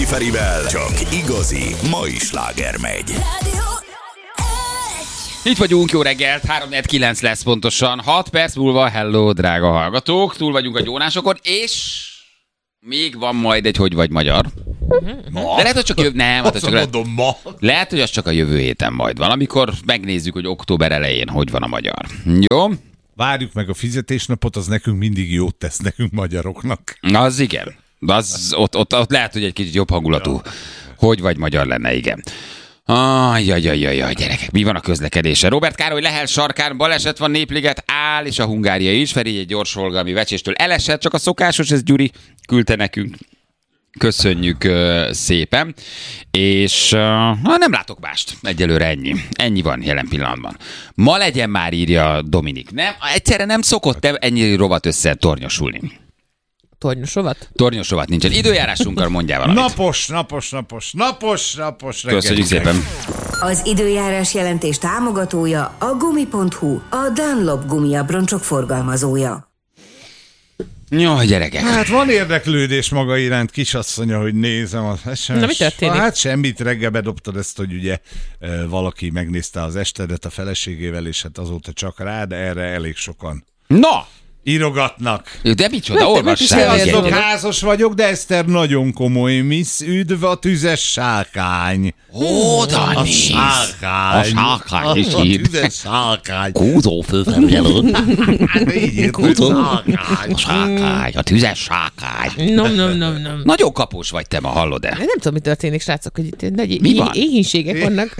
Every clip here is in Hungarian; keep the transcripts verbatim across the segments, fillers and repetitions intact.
Ferivel csak igazi mai sláger megy. Itt vagyunk, jó reggelt, három negyvenkilenc lesz pontosan, hat perc múlva, hello, drága hallgatók, túl vagyunk a gyónásokon, és még van majd egy Hogy vagy magyar. Ma? De lehet, hogy csak jövő... Nem, hát csak mondom, ma. lehet, hogy az csak a jövő héten majd van, amikor megnézzük, hogy október elején hogy van a magyar. Jó? Várjuk meg a fizetésnapot, az nekünk mindig jót tesz nekünk magyaroknak. Az igen. Az, ott, ott, ott lehet, hogy egy kicsit jobb hangulatú Hogy vagy magyar lenne, igen. Ajjajajajaj, gyerekek, mi van a közlekedése? Robert Károly Lehel sarkán baleset van, Népliget áll, és a Hungária is. Feri egy gyors holgalmi vecséstől elesett, csak a szokásos, ez Gyuri küldte nekünk. Köszönjük uh, szépen. És uh, nem látok mást. Egyelőre ennyi. Ennyi van jelen pillanatban. Ma legyen már, írja Dominik. Nem, egyszerre nem szokott ennyi rovat össze tornyosulni. Tornyos rovat? Tornyos rovat nincsen. Időjárásunkkal mondjál valamit. Napos, napos, napos, napos, napos reggel. Köszönjük szépen. Az időjárás jelentés támogatója a gumi pont hu, a Dunlop gumiabroncsok forgalmazója. Jó, gyerekek. Hát van érdeklődés maga iránt, kisasszonya, hogy nézem az es em es. Na, mi történik? Hát semmit, reggel bedobtad ezt, hogy ugye valaki megnézte az estedet a feleségével, és hát azóta csak rá, de erre elég sokan Na! írogatnak. De micsoda, Mert- olvassál. mert is egy- Azok Gyerek. házas vagyok, de Eszter nagyon komoly, miss, üdv a tüzes sárkány. Ó, A Dani! sárkány. A sárkány is A ír. tüzes sárkány. Kúzó főfelügyelő. Hát így írt, hogy sárkány. A sárkány, a tüzes sárkány. Nom, nom, nom, nom. Nagyon kapós vagy te ma, hallod-e? Nem tudom, mi történik, srácok, hogy itt nagy Mi van? éhínségek vannak.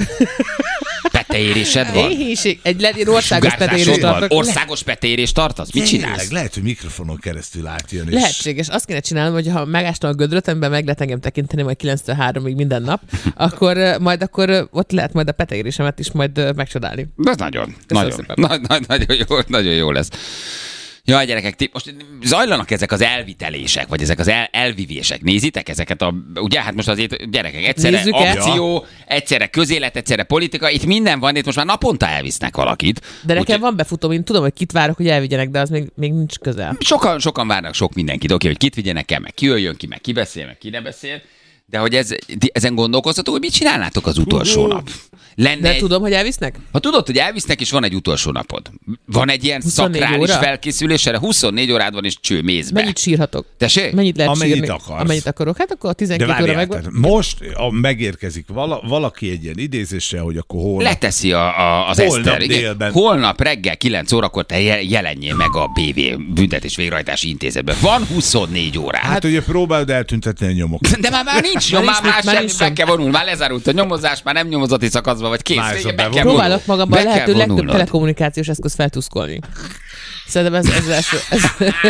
Peteérésed van? Éhínség. Egy legyen országos Sugárzásod petérést van? tartok. Országos peteérést tartasz? Mit csinálsz? Tényleg, lehet, hogy mikrofonon keresztül átjön. És... Lehetséges. Azt kéne csinálnom, hogy ha megástam a gödröt, amiben meg lehet engem tekinteni majd kilenctől háromig minden nap, akkor uh, majd akkor uh, ott lehet majd a peteérésemet is majd uh, megcsodálni. De ez nagyon, Köszönöm nagyon, szépen. nagy, nagy, nagyon, jó, nagyon jó lesz. Jaj, gyerekek, ti, most zajlanak ezek az elvitelések, vagy ezek az el, elvivések. Nézitek ezeket a... Ugye, hát most azért, gyerekek, egyszerre Nézzük-e? akció, egyszerre közélet, egyszerre politika, itt minden van, itt most már naponta elvisznek valakit. De nekem Úgy, van befutóm, én tudom, hogy kit várok, hogy elvigyenek, de az még, még nincs közel. sokan, sokan várnak sok mindenkit, oké, hogy kit vigyenek el, meg ki jöjjön ki, meg ki beszél, meg ki ne beszél. De hogy ez, ti ezen gondolkoztatok, hogy mit csinálnátok az utolsó nap? Lenne De egy... tudom, hogy elvisznek? Ha tudod, hogy elvisznek, és van egy utolsó napod. Van egy ilyen huszonnégy szakrális óra? felkészülés, erre huszonnégy órád van, és cső mézbe. Mennyit sírhatok? Tessék? Mennyit lehet Amennyit sírni? akarsz. Amennyit akarok. Hát akkor a De tizenkét óra várjál, megvan. tehát most a, megérkezik vala, valaki egy ilyen idézéssel, hogy akkor holnap. Leteszi a, a, az Holnap Eszter. Igen. délben. Holnap reggel kilenc órakor te je- jelenjél meg a bé vé Büntetés Végrehajtási Intézetben. Van huszonnégy órád. Hát ugye próbáld eltüntetni a nyomokat. de már, már nincs nyom, Már már, nincs, már, már sem, nincs be nyom. kell vonulni, már lezárult a nyomozás, már nem nyomozati szakaszban vagy kész. Már ez a Vége, be bevonul. kell vonulni. Próbálok magamban Be a lehető kell legtöbb vonulnod. telekommunikációs eszköz feltuszkolni. Szerintem ez, ez, ez, ez,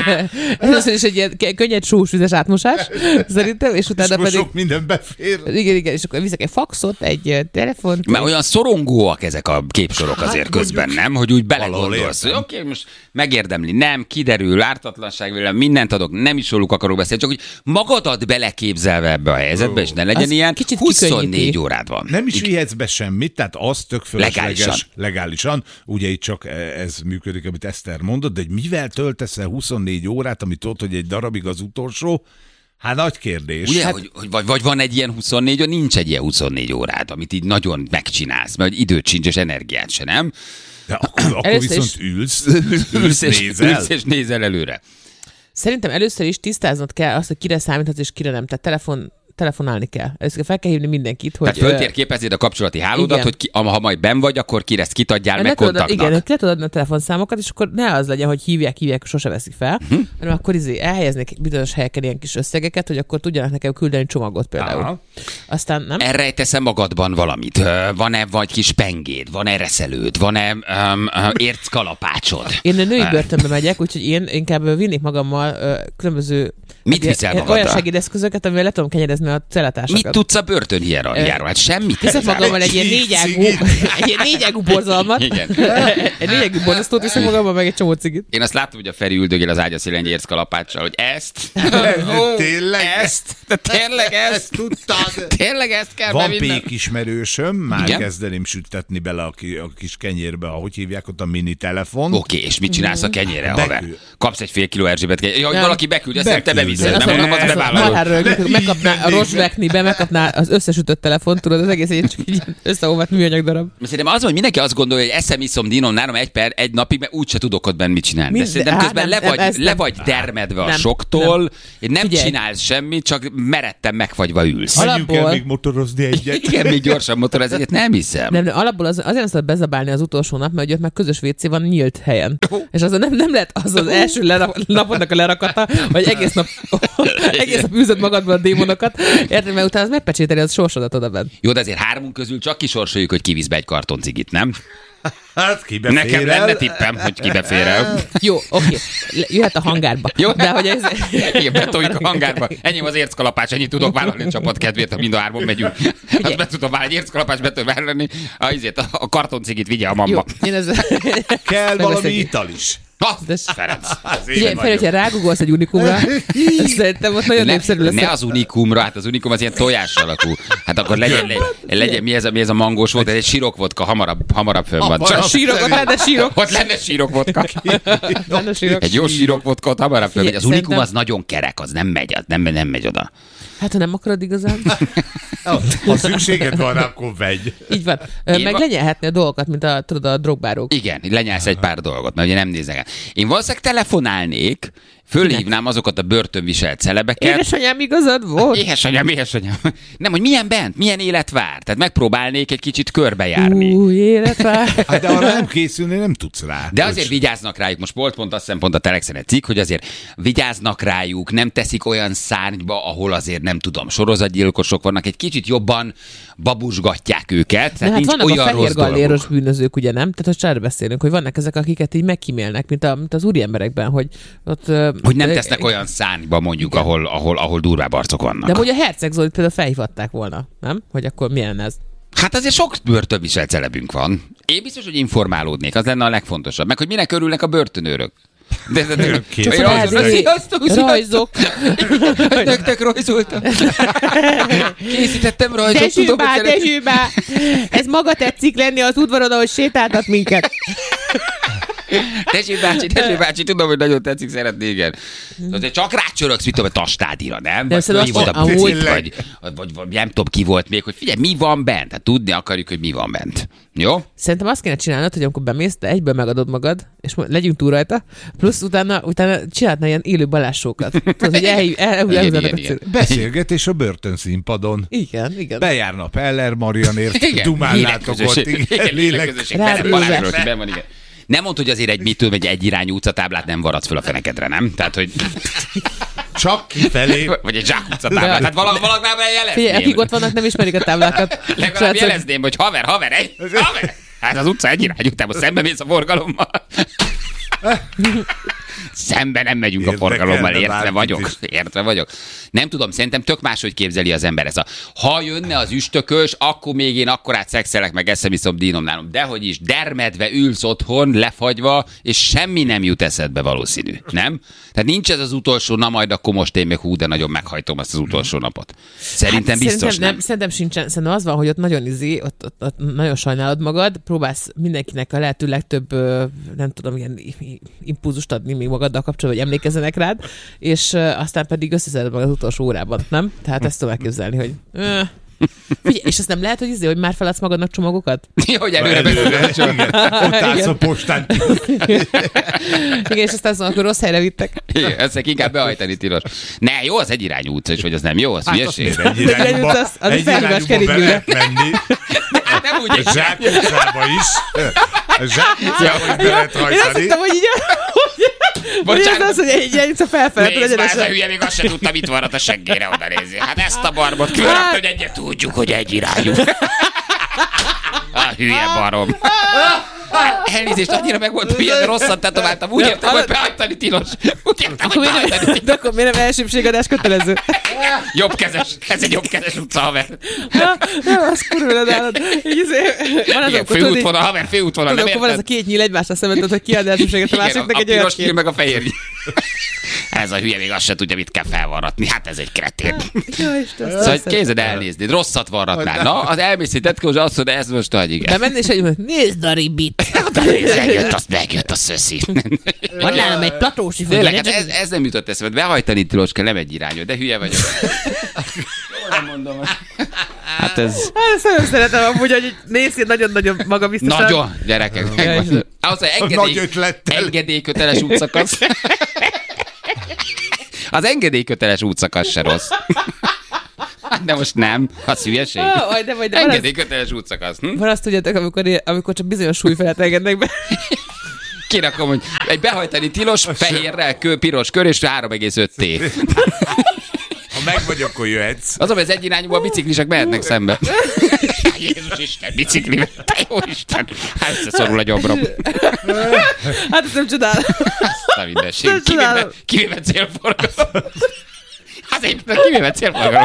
ez, ez is egy ilyen könnyed sós vizes átmosás, szerintem, és És utána akkor pedig... sok minden befér. Igen, igen, és akkor viszek egy faxot, egy ö, telefont. Mert olyan szorongóak ezek a képsorok azért Hát, közben, mondjuk, nem? Hogy úgy valahol belegondolsz, hogy értem. oké, most megérdemli, nem, kiderül, ártatlanság vélem, mindent adok, nem is róluk akarok beszélni, csak hogy magadat beleképzelve ebbe a helyzetbe, és ne legyen Az ilyen, kicsit huszonnégy kikönnyíti. órád van. Nem is vihetsz be semmit, tehát az tök fölösleges. Legálisan. Legálisan. Ugye itt csak ez működik, amit Eszter mondott, de hogy mivel töltesz el huszonnégy órát, amit ott, hogy egy darabig az utolsó, hát nagy kérdés. Ugye, hát, hogy, hogy vagy, vagy van egy ilyen huszonnégy, vagy nincs egy ilyen huszonnégy órád, amit így nagyon megcsinálsz, mert hogy időt sincs, és energiát se, nem? de akkor, akkor Először viszont is- ülsz, Ülsz és, nézel. ülsz és nézel előre. Szerintem először is tisztáznod kell azt, hogy kire számíthatsz és kire nem. Tehát telefon, telefonálni kell. Először fel kell hívni mindenkit, hogy... Tehát föltérképezed a kapcsolati hálódat, igen. hogy ki, ha majd benn vagy, akkor kire ezt kitadjál Le meg tudod, kontaktnak. igen, le tudod adni a telefonszámokat, és akkor ne az legyen, hogy hívják, hívják, sose veszik fel, Hm? hanem akkor izé elhelyeznek bizonyos helyeken ilyen kis összegeket, hogy akkor tudjanak nekem küldeni csomagot például. Aha. Aztán nem? Elrejtesz-e magadban valamit? Ö, Van-e vagy kis pengéd? Van-e reszelőd? Van-e um, uh, érckalapácsod? Én a női börtönbe megyek, úgyhogy én inkább vinnék magammal ö, különböző Mit ilyen- viszel olyan magaddal? segédeszközöket, amivel le tudom kenyerezni a cellatársakat. Mit tudsz a börtönhierarchiáról? Hát semmit. Viszek magammal egy ilyen Egy négyágú, cigit. egy ilyen négyágú borzalmat. Igen. Egy négyágú borzasztót viszek magammal, meg egy csomó cigit. Én azt láttam, hogy a Feri üldögél az ágya szélén egy érckalapáccsal, hogy ezt? Tényleg? Ezt? De tényleg ezt? Ezt tudtad? Tényleg ezt kell Van bevinnem? pék ismerősöm, már Igen? kezdeném sütetni bele a, ki, a kis kenyérbe, ahogy hívják ott a mini telefon. Oké, és mit csinálsz a kenyérre, Beküld. haver? Kapsz egy fél kiló Erzsébet kenyér. Ja, hogy Nem. valaki beküld, azt hiszem, te Beküldöd. beviszed. Nem, Nem. nem, azt Ez a bevállalod. Már rögtön megkapná a Rosveknibe, megkapná az összesütött telefont, tudod, az egész egy csak így összeolvadt műanyag darab. Szerintem az, hogy mindenki azt gondolja, hogy eszem, iszom, dinom, nálam egy per, egy napig, mert úgyse tudok ott benn mit csinálni. De Mind- szerintem hát közben nem, le vagy, nem, ezt le nem. vagy termedve a Nem, soktól, nem, nem Figyelj. csinálsz semmit, csak meredten megfagyva ülsz. Alap- Menjünk el Alapból- még motorozni egyet. Igen, még gyorsan motor, ezért nem hiszem. Nem, nem, alapból az, azért nem szabad bezabálni az utolsó nap, mert ugye ott meg közös vé cé van nyílt helyen. És azon nem, nem lehet az az első lerak, napodnak a lerakata, vagy egész nap, egész nap űzöd magadban a démonokat, érted, mert utána az megpecsételi az sorsodat oda bent. Jó, de azért hármunk közül csak kisorsoljuk, hogy kivisz be egy kartoncigit, nem? Hát kibe Nekem fér el? lenne tippem, hogy kibe fér el. Jó, oké, Le- jöhet a hangárba. Jó? De hogy ez... Igen, betoljuk a hangárba. Ennyi az érckalapács, ennyit tudok vállalni a csapat kedvéért, ha mind a hárman megyünk. Azt be tudom vállalni, egy érckalapács be tudom vállalni. A, izét, a, a kartoncigit vigye a Jó, mamma. én ez... Kell valami Megbeszéljük. ital is. Ha, De- Ferenc. Az én Figyelj, fel, vagyok. hogyha rágugolsz egy unikumra, szerintem ott nagyon Ne, népszerű lesz. ne az unikumra, hát az unikum az ilyen tojás alakú. Hát akkor legyen, legyen, legyen mi, ez a, mi ez a mangós volt, ez egy sirokvodka, hamarabb, hamarabb fönn van. Hamarabb. Csak Csak sírok, ott lenne sírok. ott lenne sírokvodka. Lenne sírok. Egy jó sírokvodka ott hamarabb fönn. Figyelj, Az unikum szerintem- az nagyon kerek, az nem megy, az nem, nem megy oda. Hát, ha nem akarod igazán. Ha szükséged van rá, akkor vegy. Így van. Ö, Én Meg va- lenyelhetni a dolgokat, mint a, tudod, a drogbárók. Igen, lenyelsz egy pár dolgot, mert ugye nem néznek el. Én valószínűleg telefonálnék, fölhívnám azokat a börtönviselt celebeket. Édesanyám igazad volt? Éhesanyám, éhesanyám. Nem, hogy milyen bent, milyen élet vár. Tehát megpróbálnék egy kicsit körbejárni. Új életvár. Hát de arra nem készülni, nem tudsz rá. De azért vigyáznak rájuk, most volt pont azt hiszem pont a Telexen egy cikk, hogy azért vigyáznak rájuk, nem teszik olyan szárnyba, ahol azért nem tudom, sorozatgyilkosok vannak, egy kicsit jobban babusgatják őket. De Tehát hát nincs vannak a olyan fehér rossz galléros dolgok. bűnözők, ugye nem? Tehát most erről beszélünk, hogy vannak ezek, akiket így megkímélnek, mint, a, mint az úri emberekben, hogy ott... ö, Hogy nem ö, tesznek olyan szárnyba mondjuk, ahol, ahol, ahol durvább arcok vannak. De hogy a Herceg Zolit például felhívhatták volna, nem? Hogy akkor milyen ez? Hát azért sok börtönviselt celebünk van. Én biztos, hogy informálódnék, az lenne a legfontosabb. Meg hogy minek örülnek a börtönőrök. De, de, de, Örökké. Csak Csak rajzolnak. rád- Sziasztok, sziasztok. Rajzok. Nektek rajzoltam. Készítettem rajzot, tudom, hogy Dezsőbá, szeret- Dezsőbá! Ez maga tetszik lenni az udvaron, ahogy sétáltat minket. Dezső bácsi, Dezső bácsi, tudom, hogy nagyon tetszik, szeretné, igen. Azért csak rácsörögsz, mit tudom, a tastádira, nem? Vagy szerintem ki volt a azt- bulit, amúgy- vagy, vagy, vagy, vagy nem tudom, ki volt még, hogy figyelj, mi van bent? Hát tudni akarjuk, hogy mi van bent. Jó? Szerintem azt kéne csinálnod, hogy amikor bemész, de egyből megadod magad, és mo- legyünk túl rajta, plusz utána, utána csinálhatna ilyen élő balássokat. Tudod, hogy elhív, el, el, Igen, elhúznának igen, a igen. cél- Beszélgetés a börtönszínpadon. Igen, igen. Bejárna Peller Marianért, Igen, dumálnátok ott. léleközösség. Igen, Igen, lélek. léleközösség. Rád Benne, Balázs bízás. Rossi benn van, igen. Nem mondd, hogy azért egy mit tudom, egy egyirányú utcatáblát nem varadsz föl a fenekedre, nem? Tehát, hogy... Csak kifelé. Vagy egy zsákutcatáblát. Tehát valag, valaknál jelezném. Figyelj, akik ott vannak, nem ismerik a táblákat. Legalább Srácok, jelezném, hogy haver, haver, egy, haver. Hát az utca egy irány után, szembe mész a forgalommal. Szembe nem megyünk a Érdekelne forgalommal, értve bárkit vagyok. is. Értve vagyok. Nem tudom, szerintem tök máshogy képzeli az ember ez a. Ha jönne az üstökös, akkor még én akkorát szexelek, meg eszem iszom, dínom nálam. Dehogy is, dermedve ülsz otthon, lefagyva, és semmi nem jut eszedbe valószínű. Nem? Tehát nincs ez az utolsó, na majd akkor most én még hú, de nagyon meghajtom azt az utolsó napot. Szerintem biztos szerintem nem. nem. Szerintem sincsen. Szerintem az van, hogy ott nagyon izé, ott, ott, ott nagyon sajnálod magad, próbálsz mindenkinek a lehető legtöbb, ö, nem tudom, ilyen i- i- impulzust adni még magaddal kapcsolatban, hogy emlékezzenek rád, és ö, aztán pedig összeszeded magad az utolsó órában, nem? Tehát ezt tudom elképzelni, hogy... Ö, figyelj, és azt nem lehet, hogy izé, hogy már feladsz magadnak csomagokat? Hogy előre Előre, beszélni. igen. Ott állsz a postán. Igen, és aztán azt mondom, akkor rossz helyre vittek. Igen, ezt inkább behajtani tilos. Ne, jó, az egyirányú utca is, vagy az nem jó, az Hát azt hülyeség. miért egy De irányba, az- az a egy felhívás irányba be keringőre. lehet menni. Nem úgy A zsákutcába is. A zsákutcába is be lehet Én azt hajtani. hittem, hogy így... Hogy ez Bocsánat. az, hogy egy ilyen felfelé, Nézd már, ez a egyenesen. hülye, még azt se tudta, mit varrat a seggére oda nézni. Hát ezt a barbot különböző, hogy egyet tudjuk, hogy egy irányú. A hülye barom. Elnézést, annyira meg volt, hogy ilyen rosszat tetováltam. Úgy értem, hogy behajtani tilos. Úgy értem, Akkor hogy miért behajtani nem, tilos. de akkor miért nem elsőbségadás kötelező? Jobbkezes, ez egy jobbkezes utca, haver. Nem, az kurva nálad. Így izé- Van az, Igen, akkor tudod, így- főútvonal, haver, főútvonal, tudod, nem akkor van ez a érted? két nyíl egymásra szemben, tudod, hogy ki ad elsőbséget a Igen, másiknak a egy olyan piros nyíl kép. meg a fehér nyíl. Ez a hülye még azt se tudja, mit kell felvarratni. Hát ez egy kretén. Jó, Isten, Szóval kézed elnézni, rosszat varratnál. Na, az elmész egy tetkós, azt mondja, ez most hagy, igen. De menni és egy nézd a ribit. Megjött, azt megjött a szöszi. Van nálam egy platósi Tényleg, hát ez, ez nem jutott eszembe. Behajtani tilos kell, nem egy irányú, de hülye vagyok. Jól mondom. Hát ez... Hát ezt nem szeretem amúgy, hogy nézd nagyon-nagyon magabiztosan. Nagyon, gyerekek. Ahhoz, hogy engedély, engedélyköteles útszakasz. Az engedélyköteles útszakasz se rossz. De most nem, az hülyeség. Oh, de vagy, de engedélyköteles útszakasz. Hm? Van azt tudjátok, amikor, amikor csak bizonyos súly felett engednek be. Kirakom, hogy egy behajtani tilos, fehérrel, kő, piros kör és három egész öt té. Ha meg vagy, akkor jöhetsz. Az, hogy az egyirányúban a biciklisek mehetnek szembe. Jézus Isten, biciklivel. Jó Isten. Hát összeszorul a gyomrom. Hát ezt nem csodálom. Azt a mindenség. Kivéve, kivéve célforgalom. Az egyben kivéve célforgalom.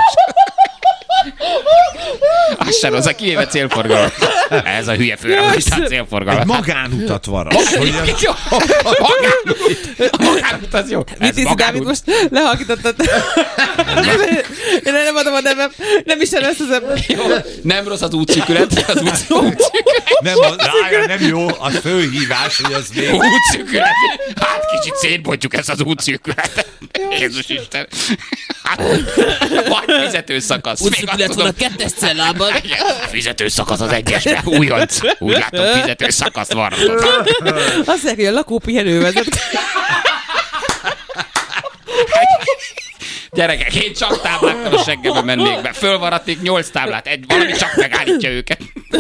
Az sem rossz, a kivéve célforgalom. Ez a hülye főrendlistán célforgalom. Egy magánutat varat. Magánút jó. A magánút az jó. Mit hiszi, Dávid, most lehalkítottad? Én nem adom a nevem. Nem is ezt az ember. Nem rossz az útszűkület. Az útszűkület. Nem, az, rája, nem jó, az főhívás, hogy az még... Útszűkület. Hát kicsit szétbontjuk ezt az útszűkületet. Jézus Isten. Hát, vagy fizetőszakasz. Útszűkület van a kettes cellában. Fizető szakasz az egyesben. Újonc. Úgy látom, fizető szakaszt van. Azt mondják, hogy a lakópihenő vezet. Gyerekek, én csak táblákkal a seggembe mennék be. Fölvaradnék nyolc táblát. Egy, valami csak megállítja őket.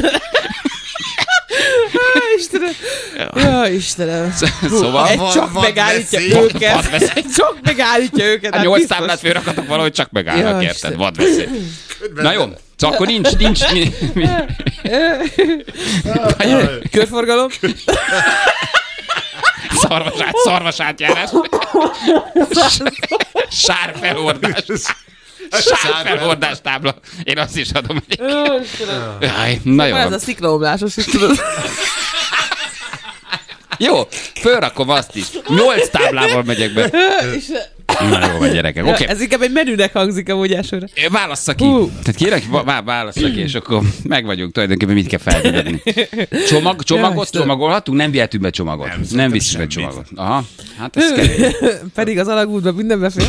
Istenem. Ja, Istenem. Szóval... Egy csak vad megállítja veszély. őket. Egy csak megállítja őket. A hát nyolc biztos. táblát fölrakatok valahogy csak megállnak, Ja, érted? Isten. Vadveszély. Na jó, szóval akkor nincs, nincs... Körforgalom. Szarvasát, szarvasátjárás. Sárfelhordás. Sárfelhordás tábla. Én azt is adom. Jó, Istenem. Jaj, na jó. Van ez a sziklaomlásos is, tudod. Jó, fölrakom azt is. Nyolc táblával megyek be. Na jó van, gyerekek. Oké. Okay. Ez inkább egy menünek hangzik amúgy elsőre. Válassza ki. Hú. Tehát kérek, vá- válassza ki, és akkor meg vagyunk tulajdonképpen, mit kell feltenni. Csomag, csomagot Ja, csomagolhatunk? Nem vihetünk be csomagot. Nem, nem viszünk be csomagot. Aha, hát ez kell. Pedig az alagútban minden befér.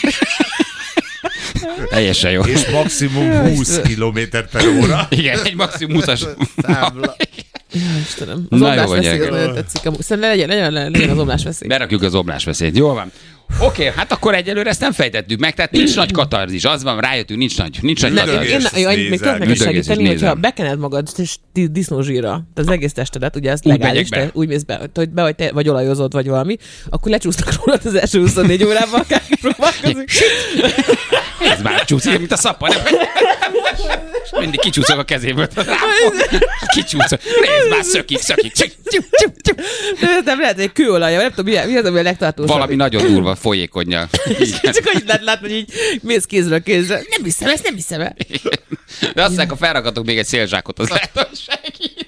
Teljesen jó. És maximum húsz kilométer per óra. Igen, egy maximum húszas. Tábla. Ja, Istenem. Az Na jó, omlásveszély az gyerekek. nagyon tetszik. amúgy. Szerintem legyen, legyen, legyen az omlásveszély. Berakjuk az oblásveszélyt. Jó van. Oké, hát akkor egyelőre ezt nem fejtettük meg, tehát nincs nagy katarzis. Az van, rájöttünk, nincs nagy, nincs nagy Nem, katarzis. én, ezt én, én még nézem. tudok neked Üldögész is segíteni, hogyha nézem. bekened magad és ti- disznózsírra, tehát az egész testedet, ugye ez Úgy legális, megyek be. te úgy mész be, hogy be vagy, te, vagy olajozod, vagy valami, akkor lecsúsztak rólad az első huszonnégy órában, akárki próbálkozik. Ez már csúszik, mint a szappa, nem? Mindig kicsúszok a kezéből. Kicsúszok. Nézd már, szökik, szökik. Csuk, csuk, csuk, csuk. De nem lehet, hogy egy kőolaj, nem tudom, mi, mi az, ami a legtartósabb. Valami nagyon durva, folyékonnyal. Csak annyit lehet látni, hogy így mész kézről kézre. Nem hiszem, ezt nem hiszem el. De azt mondják, ha felrakatok még egy szélzsákot, az lehet, hogy segít.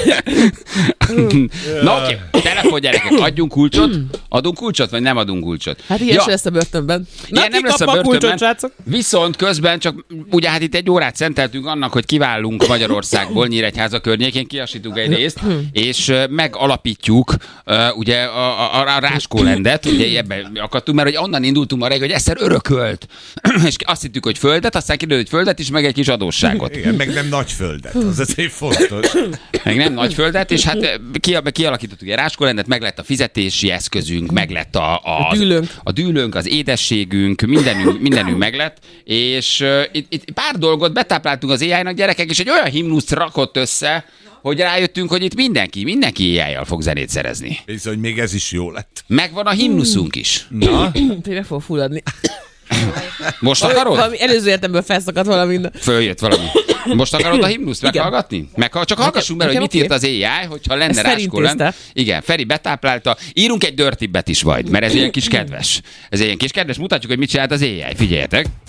Na oké, telefon gyerekek, adjunk kulcsot? Adunk kulcsot, vagy nem adunk kulcsot? Hát ilyen ja. lesz a börtönben. Na, Ilyen nem ki lesz a kap kulcsot, börtönben, srácok? viszont közben csak, ugye hát itt egy órát szenteltünk annak, hogy kiválunk Magyarországból, Nyíregyháza környékén, kiasítunk egy részt, és ö, megalapítjuk ö, ugye a, a, a Ráskólendet, ugye ebben akadtunk, mert hogy onnan indultunk ma reggel, hogy egyszer örökölt, és azt hittük, hogy földet, aztán kiderült, hogy földet is, meg egy kis adósságot. Igen, meg nem nagy földet, az azért fontos. Meg nem nagy földet, és hát ki, kialakítottuk egy Ráskólendet, meg lett a fizetési eszközünk, meg lett a, a, A dűlőnk. a dűlőnk, az édességünk, mindenünk, mindenünk meg lett, és uh, itt, itt pár dolgot betápláltunk az á í-nak, gyerekek, és egy olyan himnuszt rakott össze, hogy rájöttünk, hogy itt mindenki, mindenki á í-jal fog zenét szerezni. Bizony, még ez is jó lett. Megvan a himnuszunk is. Na, Meg fog fulladni. Most akarod? Valami előző értemből felszakadt valami. Följött valami. Most akarod a himnuszt meghallgatni? Meg, csak hallgassunk bele, hogy mit Nekem írt az á í, hogyha lenne Ezt Feri Ráskólend. intézte. Igen, Feri betáplálta. Írunk egy dirtybet is majd, mert ez ilyen kis kedves. Ez ilyen kis kedves, mutatjuk, hogy mit csinált az á í. Figyeljetek.